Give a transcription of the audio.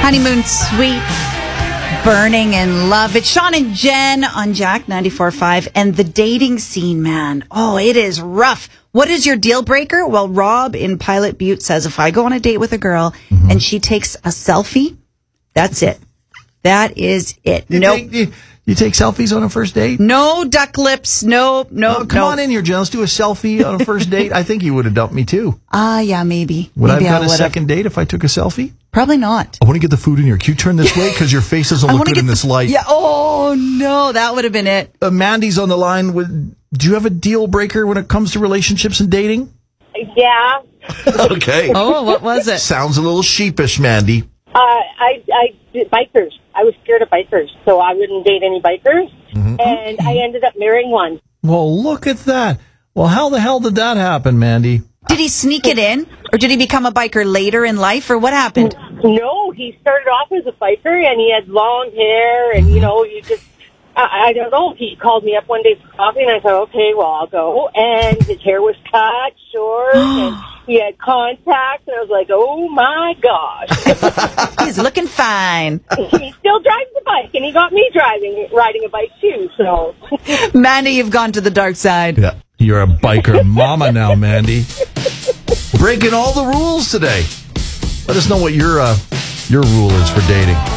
Honeymoon Suite, Burning in Love. It's Sean and Jen on Jack 94.5. And the dating scene, man. Oh, it is rough. What is your deal breaker? Well, Rob in Pilot Butte says, if I go on a date with a girl and she takes a selfie, that's it. That is it. You take selfies on a first date? No duck lips. No. Come on in here, Jen. Let's do a selfie on a first date. I think you would have dumped me too. Yeah, maybe. Would I have got a second date if I took a selfie? Probably not. I want to get the food in here. Can you turn this way? Because your face doesn't look good in this light. Yeah. Oh, no. That would have been it. Mandy's on the line. Do you have a deal breaker when it comes to relationships and dating? Yeah. Okay. Oh, what was it? Sounds a little sheepish, Mandy. I did bikers. I was scared of bikers, so I wouldn't date any bikers. And I ended up marrying one. Well, look at that. Well, how the hell did that happen, Mandy? Did he sneak it in? Or did he become a biker later in life? Or what happened? No, he started off as a biker, and he had long hair, and, you just... I don't know. He called me up one day for coffee, and I thought, okay, well, I'll go. And his hair was cut short, and he had contacts, and I was like, oh, my gosh. He's looking fine. He still drives the bike, and he got me riding a bike, too, so. Mandy, you've gone to the dark side. Yeah, you're a biker mama now, Mandy. Breaking all the rules today. Let us know what your rule is for dating.